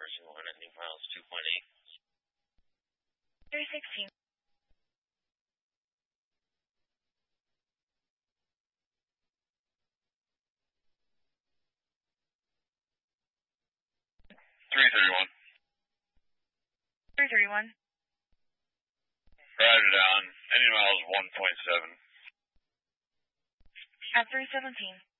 person one at New Miles 2.8. 316. $331. 331. Route down. Any miles 1.7. At 317.